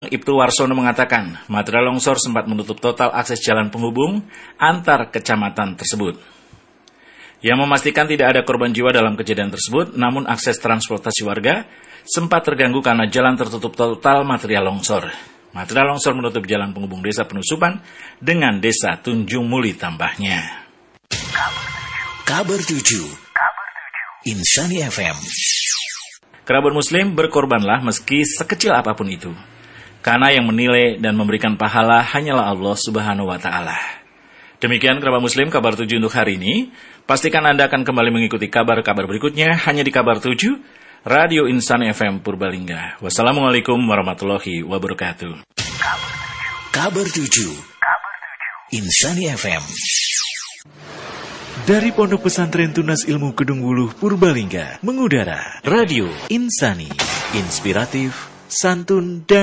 Ibtu Warsono mengatakan, material longsor sempat menutup total akses jalan penghubung antar kecamatan tersebut. Yang memastikan tidak ada korban jiwa dalam kejadian tersebut, namun akses transportasi warga sempat terganggu karena jalan tertutup total material longsor. Material longsor menutup jalan penghubung Desa Penusupan dengan Desa Tunjung Muli tambahnya. Kabar 7 Insani FM. Kerabat muslim, berkorbanlah meski sekecil apapun itu. Karena yang menilai dan memberikan pahala hanyalah Allah Subhanahu wa Ta'ala. Demikian kerabat muslim kabar 7 untuk hari ini. Pastikan Anda akan kembali mengikuti kabar-kabar berikutnya hanya di kabar 7 Radio Insani FM Purbalingga. Wassalamualaikum warahmatullahi wabarakatuh. Kabar 7 Insani FM. Dari Pondok Pesantren Tunas Ilmu Kedung Wuluh Purbalingga mengudara Radio Insani, inspiratif, santun dan